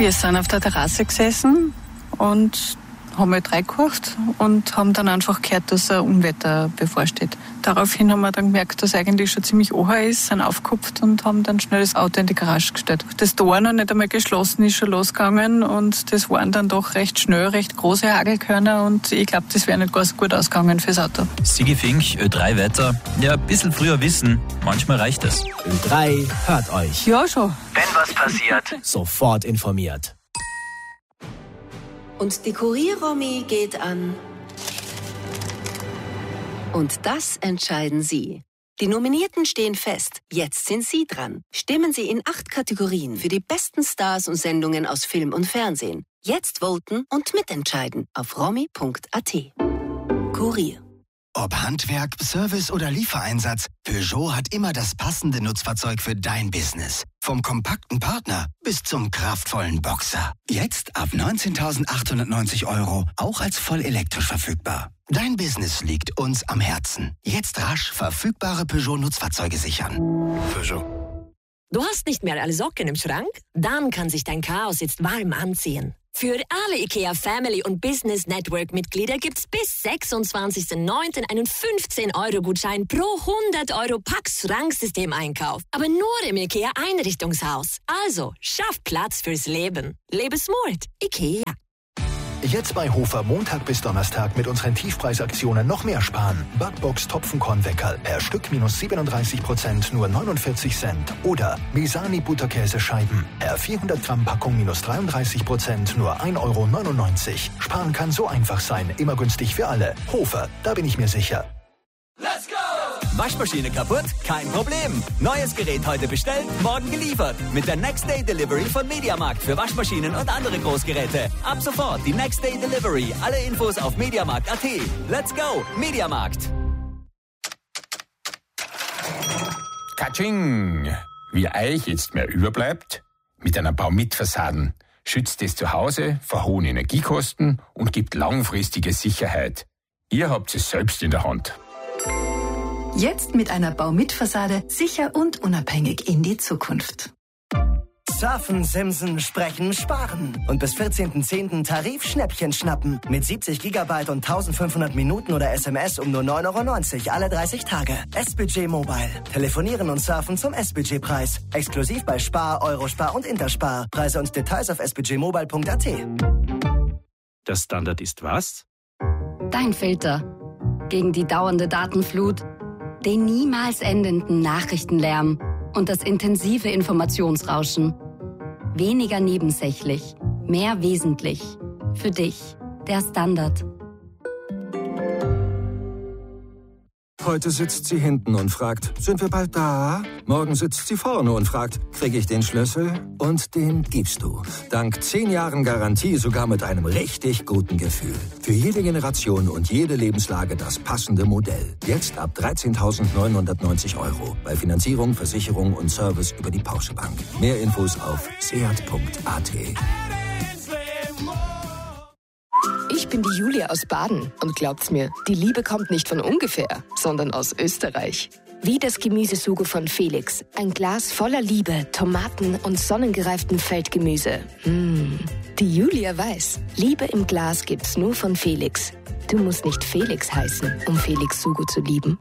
Wir sind auf der Terrasse gesessen und haben halt reingekocht und haben dann einfach gehört, dass ein Unwetter bevorsteht. Daraufhin haben wir dann gemerkt, dass eigentlich schon ziemlich oha ist, sind aufgekupft und haben dann schnell das Auto in die Garage gestellt. Das Tor noch nicht einmal geschlossen ist schon losgegangen und das waren dann doch recht schnell, recht große Hagelkörner und ich glaube, das wäre nicht ganz gut ausgegangen fürs Auto. Sigi Fink, Ö3 Wetter. Ja, ein bisschen früher wissen, manchmal reicht es. Ö3 hört euch. Ja, schon. Wenn was passiert, Sofort informiert. Und die Kurier-Romy geht an. Und das entscheiden Sie. Die Nominierten stehen fest. Jetzt sind Sie dran. Stimmen Sie in 8 Kategorien für die besten Stars und Sendungen aus Film und Fernsehen. Jetzt voten und mitentscheiden auf romy.at. Kurier. Ob Handwerk, Service oder Liefereinsatz, Peugeot hat immer das passende Nutzfahrzeug für dein Business. Vom kompakten Partner bis zum kraftvollen Boxer. Jetzt ab 19.890 €, auch als voll elektrisch verfügbar. Dein Business liegt uns am Herzen. Jetzt rasch verfügbare Peugeot-Nutzfahrzeuge sichern. Peugeot. Du hast nicht mehr alle Socken im Schrank? Dann kann sich dein Chaos jetzt warm anziehen. Für alle IKEA Family und Business Network Mitglieder gibt's bis 26.09. einen 15-Euro-Gutschein pro 100 € Pax-Schranksystem-Einkauf. Aber nur im IKEA Einrichtungshaus. Also, schaff Platz fürs Leben. Lebe smart. IKEA. Jetzt bei Hofer Montag bis Donnerstag mit unseren Tiefpreisaktionen noch mehr sparen. Backbox Topfenkornweckerl per Stück minus 37%, nur 49 Cent. Oder Misani Butterkäsescheiben per 400 Gramm Packung minus 33%, nur 1,99 €. Sparen kann so einfach sein, immer günstig für alle. Hofer, da bin ich mir sicher. Let's go! Waschmaschine kaputt? Kein Problem. Neues Gerät heute bestellt, morgen geliefert. Mit der Next Day Delivery von Mediamarkt für Waschmaschinen und andere Großgeräte. Ab sofort die Next Day Delivery. Alle Infos auf mediamarkt.at. Let's go, Mediamarkt. Katsching! Wie euch jetzt mehr überbleibt? Mit einer Baumit-Fassaden schützt es zu Hause vor hohen Energiekosten und gibt langfristige Sicherheit. Ihr habt es selbst in der Hand. Jetzt mit einer Baumit-Fassade sicher und unabhängig in die Zukunft. Surfen, Simsen, Sprechen, Sparen. Und bis 14.10. Tarif-Schnäppchen schnappen. Mit 70 GB und 1500 Minuten oder SMS um nur 9,90 € alle 30 Tage. S-Budget Mobile. Telefonieren und surfen zum S-Budget-Preis. Exklusiv bei Spar, Eurospar und Interspar. Preise und Details auf sbudgetmobile.at. Der Standard ist was? Dein Filter. Gegen die dauernde Datenflut, den niemals endenden Nachrichtenlärm und das intensive Informationsrauschen. Weniger nebensächlich, mehr wesentlich. Für dich, der Standard. Heute sitzt sie hinten und fragt, sind wir bald da? Morgen sitzt sie vorne und fragt, kriege ich den Schlüssel? Und den gibst du. Dank 10 Jahren Garantie sogar mit einem richtig guten Gefühl. Für jede Generation und jede Lebenslage das passende Modell. Jetzt ab 13.990 €. Bei Finanzierung, Versicherung und Service über die Porsche Bank. Mehr Infos auf seat.at. Ich bin die Julia aus Baden und glaubt's mir, die Liebe kommt nicht von ungefähr, sondern aus Österreich. Wie das Gemüsesugo von Felix. Ein Glas voller Liebe, Tomaten und sonnengereiftem Feldgemüse. Die Julia weiß, Liebe im Glas gibt's nur von Felix. Du musst nicht Felix heißen, um Felix Sugo zu lieben.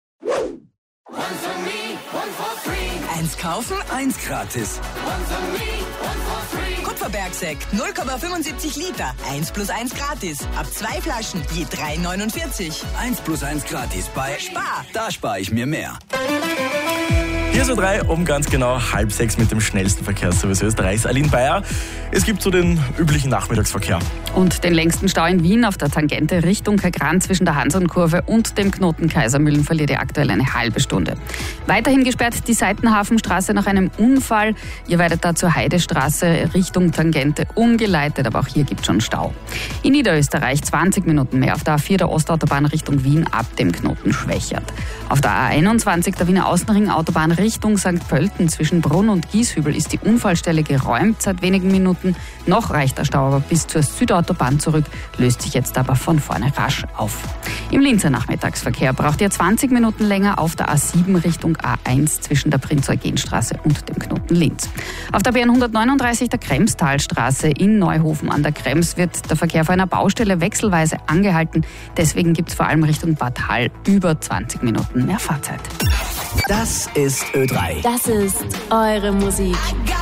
Eins kaufen, eins gratis. Kupferbergsekt 0,75 Liter. 1 + 1 gratis. Ab 2 Flaschen je 3,49. 1 + 1 gratis bei Spar. Da spare ich mir mehr. Hier ist Ö3 um ganz genau 5:30 mit dem schnellsten Verkehrsservice Österreichs. Aline Bayer, es gibt so den üblichen Nachmittagsverkehr. Und den längsten Stau in Wien auf der Tangente Richtung Kagran zwischen der Hansonkurve und dem Knoten Kaisermühlen verliert ihr aktuell eine halbe Stunde. Weiterhin gesperrt die Seitenhafenstraße nach einem Unfall. Ihr werdet da zur Heidestraße Richtung Tangente umgeleitet, aber auch hier gibt es schon Stau. In Niederösterreich 20 Minuten mehr auf der A4 der Ostautobahn Richtung Wien ab dem Knoten Schwächert. Auf der A21 der Wiener Außenring Autobahn Richtung St. Pölten zwischen Brunn und Gieshübel ist die Unfallstelle geräumt seit wenigen Minuten. Noch reicht der Stau aber bis zur Südautobahn zurück, löst sich jetzt aber von vorne rasch auf. Im Linzer Nachmittagsverkehr braucht ihr 20 Minuten länger auf der A7 Richtung A1 zwischen der Prinz-Eugen-Straße und dem Knoten Linz. Auf der BN 139 der Kremstalstraße in Neuhofen an der Krems wird der Verkehr vor einer Baustelle wechselweise angehalten. Deswegen gibt es vor allem Richtung Bad Hall über 20 Minuten mehr Fahrzeit. Das ist Ö3. Das ist eure Musik.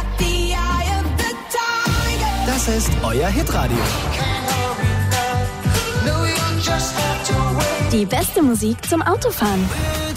Das ist euer Hitradio. Die beste Musik zum Autofahren.